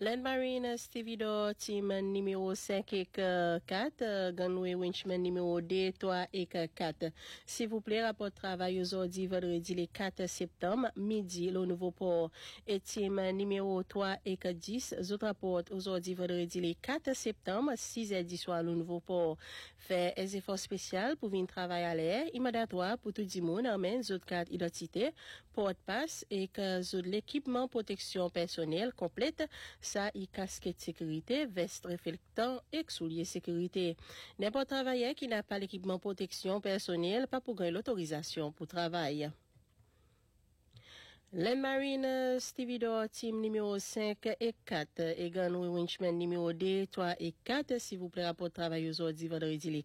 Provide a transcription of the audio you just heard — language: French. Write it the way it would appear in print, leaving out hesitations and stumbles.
Land Marine Stevedore, team numéro 5 et 4, Gunway Winchman numéro 2, 3 et 4. S'il vous plaît, rapport de travail aujourd'hui, vendredi le 4 septembre, midi, le nouveau port. Et team numéro 3 et 10, autres rapports aujourd'hui, vendredi le 4 septembre, 6h du soir, le nouveau port. Fait des efforts spéciaux pour venir travailler à l'air, immédiatement pour tout le monde, amène, autres carte identité, porte-passe et que l'équipement protection personnelle complète, ça y casquette sécurité, veste réflectant et souliers sécurité. N'importe travailleur qui n'a pas l'équipement protection personnelle, pas pour gagner l'autorisation pour travail. Land Marine Stevedore, team numéro 5 et 4, et Gunway Winchman numéro 2, 3 et 4, s'il vous plaît, rapport de travail aujourd'hui, vendredi les